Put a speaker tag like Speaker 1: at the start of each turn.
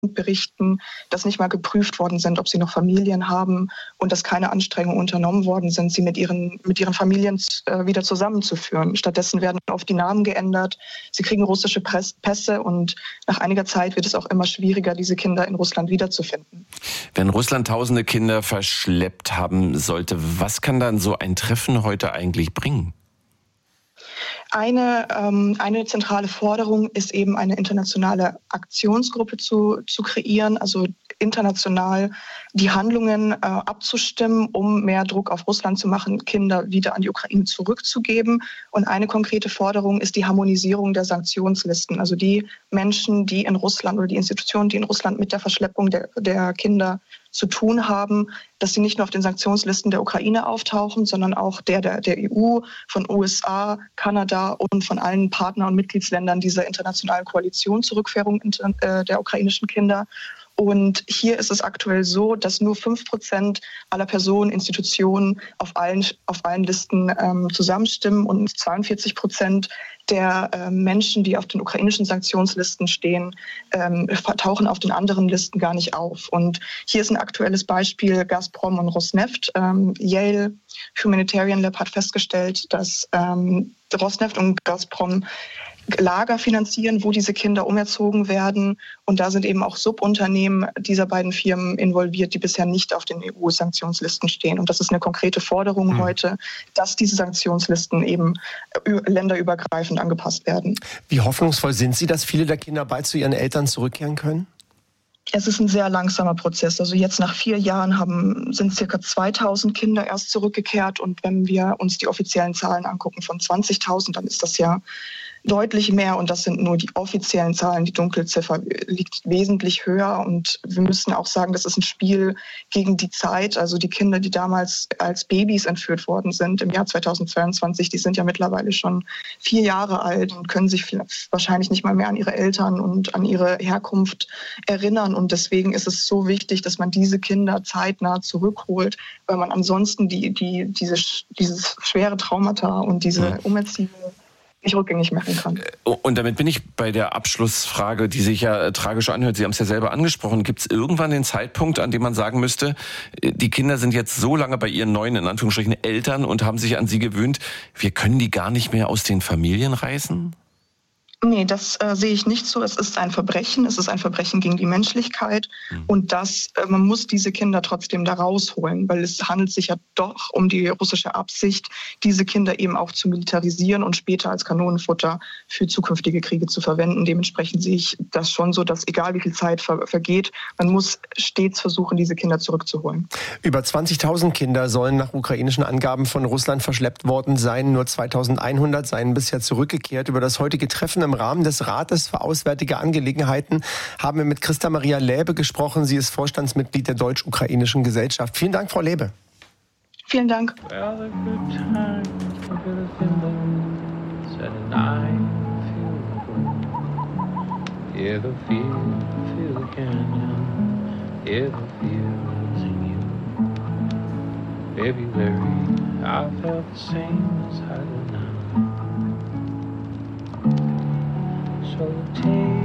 Speaker 1: berichten, dass nicht mal geprüft worden sind, ob sie noch Familien haben und dass keine Anstrengungen unternommen worden sind, sie mit ihren Familien wieder zusammenzuführen. Stattdessen werden oft die Namen geändert, sie kriegen russische Pässe und nach einiger Zeit wird es auch immer schwieriger, diese Kinder in Russland wiederzufinden.
Speaker 2: Wenn Russland tausende Kinder verschleppt haben sollte, was kann dann so ein Treffen heute eigentlich bringen?
Speaker 1: Eine zentrale Forderung ist eben eine internationale Aktionsgruppe zu kreieren, also international die Handlungen abzustimmen, um mehr Druck auf Russland zu machen, Kinder wieder an die Ukraine zurückzugeben. Und eine konkrete Forderung ist die Harmonisierung der Sanktionslisten. Also die Menschen, die in Russland oder die Institutionen, die in Russland mit der Verschleppung der Kinder zu tun haben, dass sie nicht nur auf den Sanktionslisten der Ukraine auftauchen, sondern auch der EU, von USA, Kanada und von allen Partner- und Mitgliedsländern dieser internationalen Koalition zur Rückführung der ukrainischen Kinder. Und hier ist es aktuell so, dass nur 5% aller Personen, Institutionen auf allen Listen zusammenstimmen und 42% der Menschen, die auf den ukrainischen Sanktionslisten stehen, tauchen auf den anderen Listen gar nicht auf. Und hier ist ein aktuelles Beispiel Gazprom und Rosneft. Yale Humanitarian Lab hat festgestellt, dass Rosneft und Gazprom Lager finanzieren, wo diese Kinder umerzogen werden. Und da sind eben auch Subunternehmen dieser beiden Firmen involviert, die bisher nicht auf den EU-Sanktionslisten stehen. Und das ist eine konkrete Forderung heute, dass diese Sanktionslisten eben länderübergreifend angepasst werden.
Speaker 3: Wie hoffnungsvoll sind Sie, dass viele der Kinder bald zu ihren Eltern zurückkehren können?
Speaker 1: Es ist ein sehr langsamer Prozess. Also jetzt nach 4 Jahren sind ca. 2000 Kinder erst zurückgekehrt. Und wenn wir uns die offiziellen Zahlen angucken von 20.000, dann ist das ja deutlich mehr. Und das sind nur die offiziellen Zahlen. Die Dunkelziffer liegt wesentlich höher. Und wir müssen auch sagen, das ist ein Spiel gegen die Zeit. Also die Kinder, die damals als Babys entführt worden sind im Jahr 2022, die sind ja mittlerweile schon 4 Jahre alt und können sich wahrscheinlich nicht mal mehr an ihre Eltern und an ihre Herkunft erinnern. Und deswegen ist es so wichtig, dass man diese Kinder zeitnah zurückholt, weil man ansonsten dieses schwere Traumata und diese Umerziehung nicht rückgängig machen kann.
Speaker 2: Und damit bin ich bei der Abschlussfrage, die sich ja tragisch anhört. Sie haben es ja selber angesprochen. Gibt es irgendwann den Zeitpunkt, an dem man sagen müsste, die Kinder sind jetzt so lange bei ihren neuen, in Anführungsstrichen, Eltern und haben sich an sie gewöhnt, wir können die gar nicht mehr aus den Familien reißen?
Speaker 1: Nee, das sehe ich nicht so. Es ist ein Verbrechen. Es ist ein Verbrechen gegen die Menschlichkeit. Und man muss diese Kinder trotzdem da rausholen, weil es handelt sich ja doch um die russische Absicht, diese Kinder eben auch zu militarisieren und später als Kanonenfutter für zukünftige Kriege zu verwenden. Dementsprechend sehe ich das schon so, dass egal wie viel Zeit vergeht, man muss stets versuchen, diese Kinder zurückzuholen.
Speaker 3: Über 20.000 Kinder sollen nach ukrainischen Angaben von Russland verschleppt worden sein. Nur 2.100 seien bisher zurückgekehrt. Über das heutige Treffen im Rahmen des Rates für Auswärtige Angelegenheiten haben wir mit Christa Maria Läbe gesprochen. Sie ist Vorstandsmitglied der Deutsch-Ukrainischen Gesellschaft. Vielen Dank, Frau Läbe.
Speaker 1: Vielen Dank.
Speaker 4: So take